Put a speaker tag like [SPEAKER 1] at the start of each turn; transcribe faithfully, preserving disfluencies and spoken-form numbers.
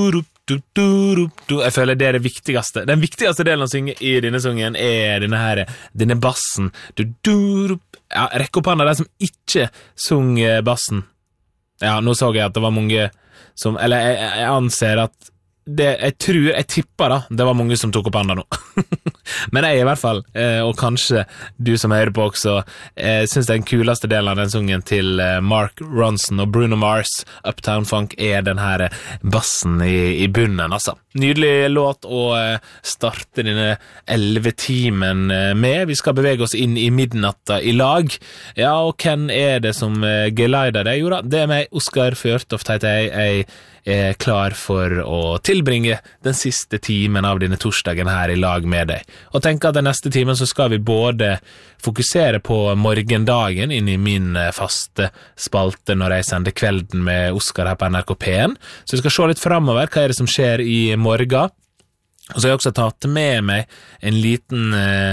[SPEAKER 1] Jeg føler det er det viktigste. Den viktigste delen å synge i denne sangen er denne her, denne bassen. Ja, rekk opp hånda de som ikke sunger bassen. Ja, nå så jeg at det var mange som, eller jeg, jeg anser at det, jeg tror, jeg tipper da, det var mange som tok opp handa nå. Men jeg i hvert fall, eh, og kanskje du som hører på også, eh, synes den kuleste delen av den sungen til eh, Mark Ronson og Bruno Mars, Uptown Funk, er den her bassen i, i bunnen, altså. Nydelig låt å eh, starte denne elleve timen eh, med. Vi skal bevege oss inn i midnatta i lag. Ja, og hvem er det som eh, geleider det? Jo da, det er meg, Oskar Fjørtoft heter jeg. Jeg er klar for å tilbringe den siste timen av denne torsdagen her i lag med deg. Og tenker at den neste timen så skal vi både fokusere på morgendagen inn i min faste spalte når jeg sender kvelden med Oskar her på N R K P en. Så vi skal se litt fremover, hva er det som skjer i morgen. Og så har jeg også tatt med meg en liten